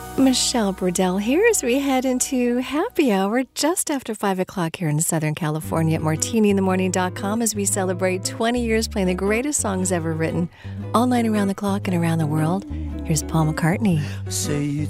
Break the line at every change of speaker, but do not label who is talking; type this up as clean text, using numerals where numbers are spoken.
Michelle Burdell here as we head into happy hour just after 5 o'clock here in Southern California at martiniinthemorning.com as we celebrate 20 years playing the greatest songs ever written all night around the clock and around the world. Here's Paul McCartney.
Say you